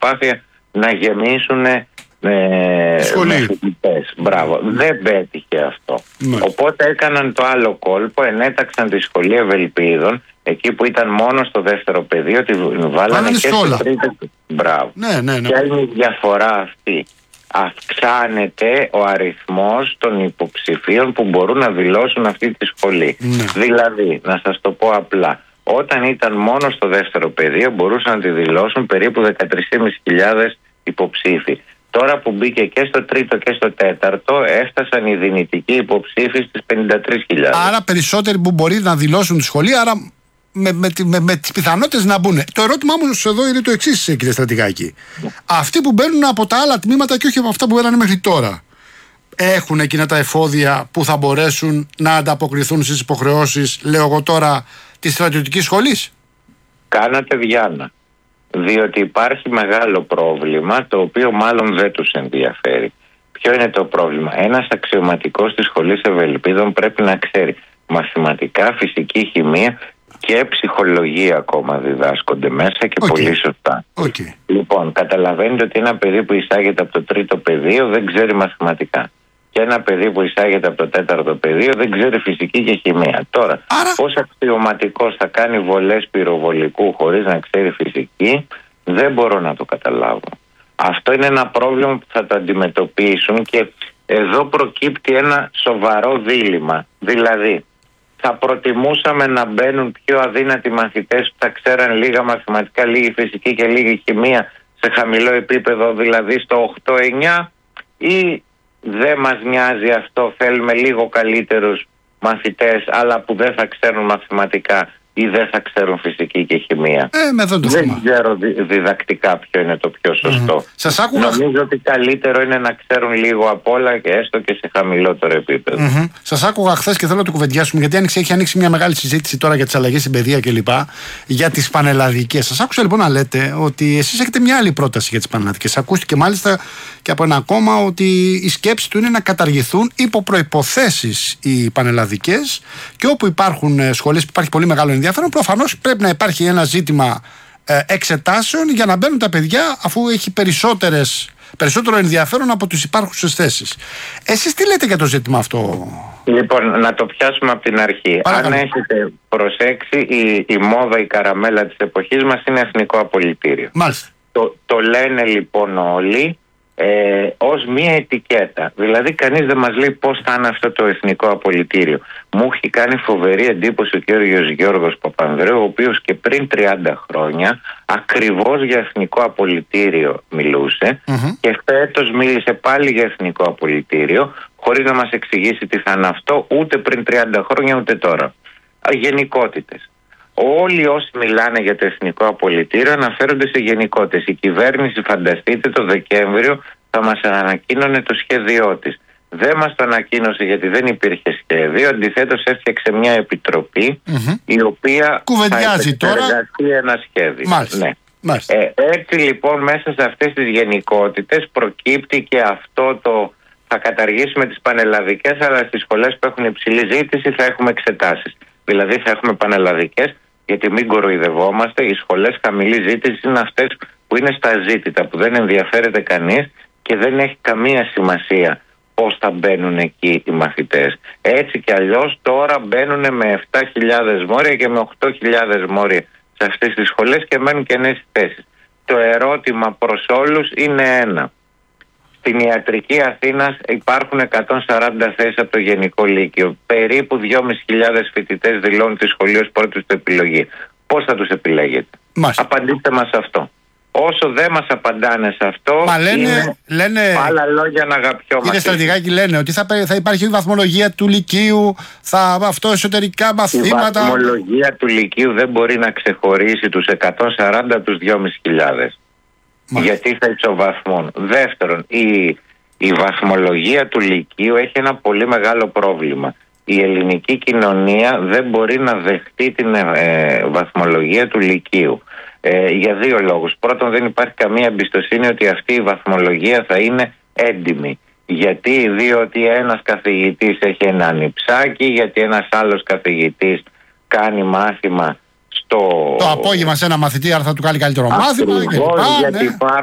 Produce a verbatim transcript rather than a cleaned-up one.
προσπάθεια να γεμίσουν ε, με φοιτητές. Μπράβο. Δεν πέτυχε αυτό. Ναι. Οπότε έκαναν το άλλο κόλπο, ενέταξαν τη σχολή Ευελπίδων, εκεί που ήταν μόνο στο δεύτερο πεδίο, τη βάλανε και στο τρίτο. Μπράβο. Ναι, ναι, ναι. Ποια είναι η διαφορά αυτή? Αυξάνεται ο αριθμός των υποψηφίων που μπορούν να δηλώσουν αυτή τη σχολή. Ναι. Δηλαδή, να σας το πω απλά, όταν ήταν μόνο στο δεύτερο πεδίο μπορούσαν να τη δηλώσουν περίπου δεκατρείς χιλιάδες πεντακόσιοι υποψήφοι. Τώρα που μπήκε και στο τρίτο και στο τέταρτο, έφτασαν οι δυνητικοί υποψήφοι στις πενήντα τρεις χιλιάδες. Άρα περισσότεροι που μπορεί να δηλώσουν τη σχολή, άρα με, με, με, με τις πιθανότητες να μπουν. Το ερώτημά μου εδώ είναι το εξής, κύριε Στρατηγάκη. Yeah. Αυτοί που μπαίνουν από τα άλλα τμήματα και όχι από αυτά που μπαίνανε μέχρι τώρα, έχουν εκείνα τα εφόδια που θα μπορέσουν να ανταποκριθούν στις υποχρεώσεις, λέω εγώ τώρα, της στρατιωτικής σχολής? Κάνατε διάνα. Διότι υπάρχει μεγάλο πρόβλημα, το οποίο μάλλον δεν τους ενδιαφέρει. Ποιο είναι το πρόβλημα? Ένας αξιωματικός της σχολής Ευελπίδων πρέπει να ξέρει μαθηματικά, φυσική, χημεία και ψυχολογία ακόμα διδάσκονται μέσα και okay. πολύ σωστά. Okay. Λοιπόν, καταλαβαίνετε ότι ένα παιδί που εισάγεται από το τρίτο πεδίο δεν ξέρει μαθηματικά. Και ένα παιδί που εισάγεται από το τέταρτο πεδίο δεν ξέρει φυσική και χημεία. Τώρα, Άρα... πώς αξιωματικός θα κάνει βολές πυροβολικού χωρίς να ξέρει φυσική, δεν μπορώ να το καταλάβω. Αυτό είναι ένα πρόβλημα που θα το αντιμετωπίσουν και εδώ προκύπτει ένα σοβαρό δίλημμα. Δηλαδή, θα προτιμούσαμε να μπαίνουν πιο αδύνατοι μαθητές που θα ξέραν λίγα μαθηματικά, λίγη φυσική και λίγη χημεία σε χαμηλό επίπεδο, δηλαδή στο οκτώ εννιά, ή δεν μας νοιάζει αυτό, θέλουμε λίγο καλύτερους μαθητές αλλά που δεν θα ξέρουν μαθηματικά ή δεν θα ξέρουν φυσική και χημεία? Ε, με το δεν ξέρω δι- διδακτικά ποιο είναι το πιο σωστό. Mm. Σας άκουγα... Νομίζω ότι καλύτερο είναι να ξέρουν λίγο απ' όλα και έστω και σε χαμηλότερο επίπεδο. Mm-hmm. Σας άκουγα χθες και θέλω να το κουβεντιάσουμε, γιατί άνοιξε, έχει ανοίξει μια μεγάλη συζήτηση τώρα για τις αλλαγές στην παιδεία κλπ. Για τις πανελλαδικές. Σας άκουσα λοιπόν να λέτε ότι εσείς έχετε μια άλλη πρόταση για τις πανελλαδικές. Ακούστηκε μάλιστα και από ένα κόμμα ότι η σκέψη του είναι να καταργηθούν υπό προϋποθέσεις οι πανελλαδικές, και όπου υπάρχουν σχολές που υπάρχει πολύ μεγάλο ενδιαφέρον, προφανώς πρέπει να υπάρχει ένα ζήτημα ε, εξετάσεων για να μπαίνουν τα παιδιά, αφού έχει περισσότερες, περισσότερο ενδιαφέρον από τις υπάρχουσες θέσεις. Εσείς τι λέτε για το ζήτημα αυτό? Λοιπόν, να το πιάσουμε από την αρχή. Παρακαλώ. Αν έχετε προσέξει, η, η μόδα, η καραμέλα της εποχής μας είναι εθνικό απολυτήριο. Μάλιστα. Το, το λένε λοιπόν όλοι ε, ως μία ετικέτα. Δηλαδή κανείς δεν μας λέει πώς θα είναι αυτό το εθνικό απολυτήριο. Μου έχει κάνει φοβερή εντύπωση ο κύριος Γιώργος Παπανδρέου, ο οποίος και πριν τριάντα χρόνια ακριβώς για εθνικό απολυτήριο μιλούσε, mm-hmm. και φέτος μίλησε πάλι για εθνικό απολυτήριο, χωρίς να μας εξηγήσει τι θα είναι αυτό, ούτε πριν τριάντα χρόνια ούτε τώρα. Γενικότητες. Όλοι όσοι μιλάνε για το εθνικό απολυτήριο αναφέρονται σε γενικότητες. Η κυβέρνηση, φανταστείτε, το Δεκέμβριο θα μας ανακοίνωνε το σχέδιό της. Δεν μας το ανακοίνωσε γιατί δεν υπήρχε σχέδιο. Αντιθέτως έφτιαξε μια επιτροπή mm-hmm. η οποία κουβεντιάζει θα επεξεργαστεί ένα σχέδιο. Μάλιστα. Ναι. Μάλιστα. Ε, έτσι λοιπόν μέσα σε αυτές τις γενικότητες προκύπτει και αυτό το θα καταργήσουμε τις πανελλαδικές, αλλά στις σχολές που έχουν υψηλή ζήτηση θα έχουμε εξετάσεις. Δηλαδή θα έχουμε πανελλαδικές, γιατί μην κοροϊδευόμαστε, οι σχολές χαμηλή ζήτηση είναι αυτές που είναι στα ζήτητα, που δεν ενδιαφέρεται κανείς και δεν έχει καμία σημασία πώς θα μπαίνουν εκεί οι μαθητές. Έτσι κι αλλιώς τώρα μπαίνουν με επτά χιλιάδες μόρια και με οκτώ χιλιάδες μόρια σε αυτές τις σχολές και μένουν κενές θέσεις. Το ερώτημα προς όλους είναι ένα. Στην ιατρική Αθήνας υπάρχουν εκατόν σαράντα θέσεις από το Γενικό Λύκειο. Περίπου δυόμισι χιλιάδες φοιτητές δηλώνουν τη σχολή ως πρώτη του επιλογή. Πώς θα τους επιλέγετε? Μάλιστα. Απαντήστε μας αυτό. Όσο δεν μας απαντάνε σε αυτό, Μα λένε, είναι λένε, άλλα λόγια να αγαπιόμαστε. Κύριε Στρατηγάκη, λένε ότι θα, θα υπάρχει η βαθμολογία του Λυκείου, θα αυτό εσωτερικά μαθήματα. Η βαθμολογία του Λυκείου δεν μπορεί να ξεχωρίσει τους εκατόν σαράντα από τους δυόμισι χιλιάδες. Γιατί θα ισοβαθμούν. Δεύτερον, η, η βαθμολογία του Λυκείου έχει ένα πολύ μεγάλο πρόβλημα. Η ελληνική κοινωνία δεν μπορεί να δεχτεί την ε, βαθμολογία του Λυκείου. Ε, για δύο λόγους. Πρώτον, δεν υπάρχει καμία εμπιστοσύνη ότι αυτή η βαθμολογία θα είναι έντιμη. Γιατί? Διότι ένας καθηγητής έχει ένα ανιψάκι, γιατί ένας άλλος καθηγητής κάνει μάθημα στο... το απόγευμα σε ένα μαθητή, άρα θα του κάνει καλύτερο Ακριβώς, μάθημα. γιατί ναι.